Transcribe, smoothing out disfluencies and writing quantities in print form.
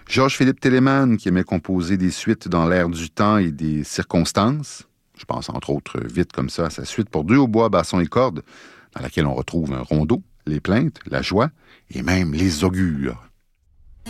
Georges-Philippe Telemann, qui aimait composer des suites dans l'air du temps et des circonstances. Je pense entre autres vite comme ça à sa suite pour deux hautbois, basson et cordes, dans laquelle on retrouve un rondeau, les plaintes, la joie et même les augures.